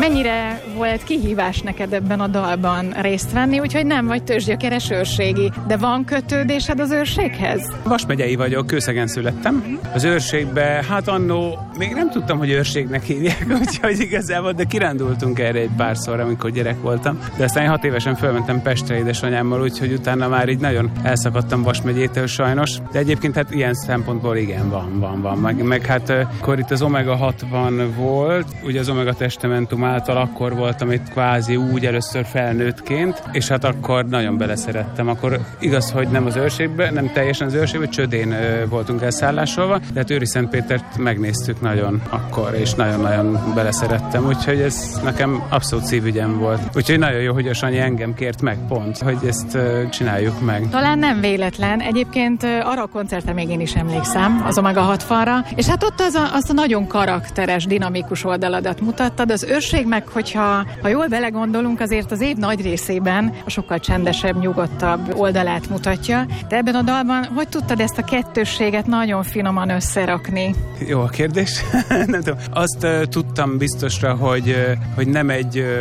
Mennyire volt kihívás neked ebben a dalban részt venni, úgyhogy nem vagy tőzsgyökeres őrségi, de van kötődésed az őrséghez? Vas megyei vagyok, Kőszegen születtem. Az őrségbe, hát annó még nem tudtam, hogy őrségnek hívják, úgyhogy igazából, de kirándultunk erre egy párszor, amikor gyerek voltam. De aztán 6 évesen fölmentem Pestre édesanyámmal, úgyhogy utána már így nagyon elszakadtam Vas megyétől sajnos. De egyébként hát ilyen szempontból igen, van. Meg hát akkor itt az Omega 60 volt, ugye az Omega Testamentum által akkor voltam itt kvázi úgy először felnőttként, és hát akkor nagyon beleszerettem. Akkor igaz, hogy nem az őrségbe, nem teljesen az őrségbe, Csödén voltunk elszállásolva, de hát Őri Szentpétert megnéztük nagyon akkor, és nagyon-nagyon beleszerettem, úgyhogy ez nekem abszolút szívügyem volt. Úgyhogy nagyon jó, hogy a Sanyi engem kért meg pont, hogy ezt csináljuk meg. Talán nem véletlen. Egyébként arra a koncertre még én is emlékszem, az Omega 60-ra, és hát ott azt a nagyon karakteres, dinamikus oldaladat mutattad. Az őrség meg, hogyha jól belegondolunk, azért az év nagy részében a sokkal csendesebb, nyugodtabb oldalát mutatja. De ebben a dalban hogy tudtad ezt a kettősséget nagyon finoman összerakni? Jó a kérdés. Nem tudom. Azt tudtam biztosra, hogy nem egy